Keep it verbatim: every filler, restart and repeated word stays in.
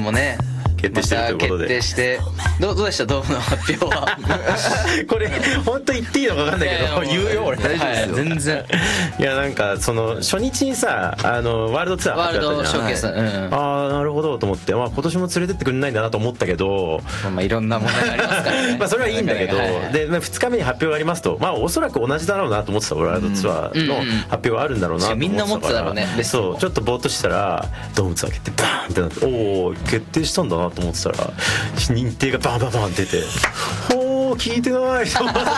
もね決定してるということで、 また決定してどうどうでしたドームの発表はこれ本当言っていいのか分かんないけど言うよ俺大丈夫ですよ、 はい、全然いやなんかその初日にさあのワールドツアー発表あったじゃん。 ワールドショーケース、うん、 ああなるほどと思って、まあ、今年も連れてってくれないんだなと思ったけど、 まあ、まあいろんな問題がありますからねまあそれはいいんだけど、 はいはい、 でふつかめに発表がありますと、まあおそらく同じだろうなと思ってた。ワールドツアーの発表があるんだろうなと思ってたから、 みんな思ってただろうね。 そうちょっとぼーっとしたらドームツアー決定バーンってなって、おお決定したんだなと思ってたら認定がバンバンバン出て、ほー聞いてない